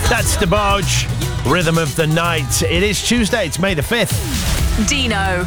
That's the Barge, Rhythm of the Night. It is Tuesday, it's May the 5th. Dino.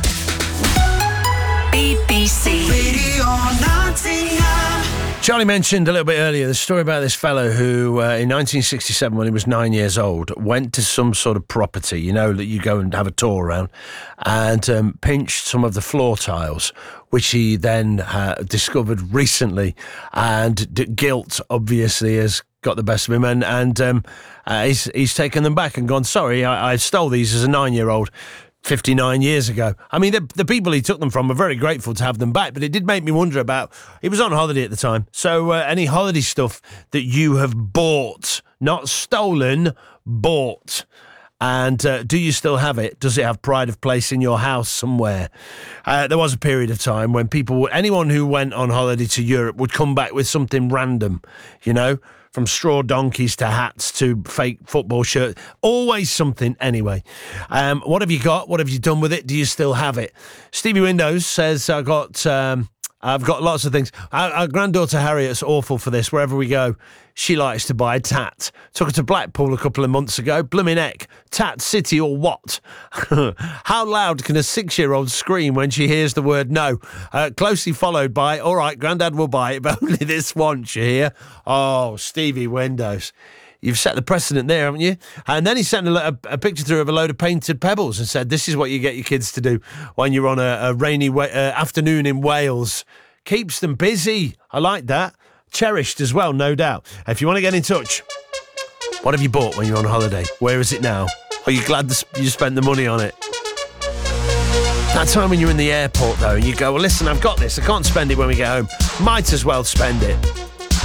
BBC. Radio Nottingham. Charlie mentioned a little bit earlier the story about this fellow who, in 1967, when he was 9 years old, went to some sort of property, you know, that you go and have a tour around, and pinched some of the floor tiles, which he then discovered recently, and guilt, obviously, has got the best of him, and he's taken them back and gone, sorry, I stole these as a 9-year-old 59 years ago. I mean, the people he took them from are very grateful to have them back, but it did make me wonder about, he was on holiday at the time, so any holiday stuff that you have bought, not stolen, bought, and do you still have it? Does it have pride of place in your house somewhere? There was a period of time when anyone who went on holiday to Europe would come back with something random, you know, from straw donkeys to hats to fake football shirts. Always something anyway. What have you got? What have you done with it? Do you still have it? Stevie Windows says, I've got lots of things. Our granddaughter Harriet's awful for this. Wherever we go, she likes to buy a tat. Took her to Blackpool a couple of months ago. Blimmin' heck. Tat City or what? How loud can a 6-year-old scream when she hears the word no? Closely followed by, all right, Grandad will buy it, but only this once, you hear? Oh, Stevie Windows. You've set the precedent there, haven't you? And then he sent a picture through of a load of painted pebbles and said, this is what you get your kids to do when you're on a rainy afternoon in Wales. Keeps them busy. I like that. Cherished as well, no doubt. If you want to get in touch, what have you bought when you're on holiday? Where is it now? Are you glad you spent the money on it? That time when you're in the airport, though, and you go, well, listen, I've got this. I can't spend it when we get home. Might as well spend it.